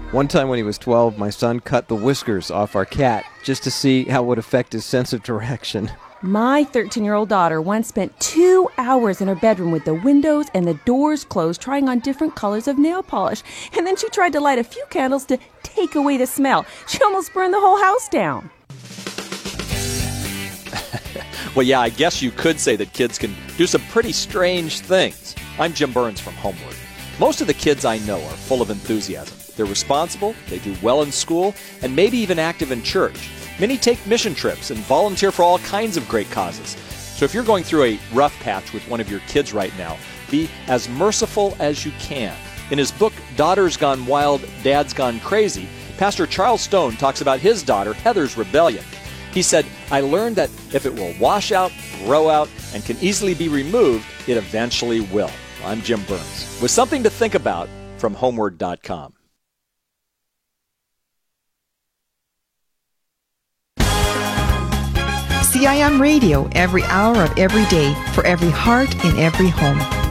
One time when he was 12, my son cut the whiskers off our cat just to see how it would affect his sense of direction. My 13-year-old daughter once spent 2 hours in her bedroom with the windows and the doors closed trying on different colors of nail polish. And then she tried to light a few candles to take away the smell. She almost burned the whole house down. Well, yeah, I guess you could say that kids can do some pretty strange things. I'm Jim Burns from Homeward. Most of the kids I know are full of enthusiasm. They're responsible, they do well in school, and maybe even active in church. Many take mission trips and volunteer for all kinds of great causes. So if you're going through a rough patch with one of your kids right now, be as merciful as you can. In his book, Daughter's Gone Wild, Dad's Gone Crazy, Pastor Charles Stone talks about his daughter, Heather's rebellion. He said, I learned that if it will wash out, grow out, and can easily be removed, it eventually will. I'm Jim Burns, with something to think about from Homeward.com. CIM Radio, every hour of every day, for every heart in every home.